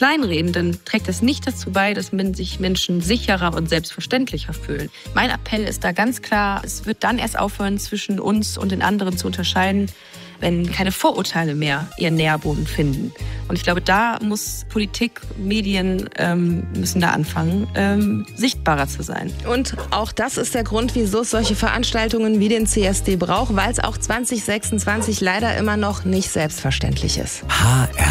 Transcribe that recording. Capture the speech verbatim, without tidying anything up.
kleinreden, dann trägt das nicht dazu bei, dass sich Menschen sicherer und selbstverständlicher fühlen. Mein Appell ist da ganz klar, es wird dann erst aufhören, zwischen uns und den anderen zu unterscheiden, wenn keine Vorurteile mehr ihren Nährboden finden. Und ich glaube, da muss Politik, Medien ähm, müssen da anfangen, ähm, sichtbarer zu sein. Und auch das ist der Grund, wieso es solche Veranstaltungen wie den C S D braucht, weil es auch zwanzig sechsundzwanzig leider immer noch nicht selbstverständlich ist. H R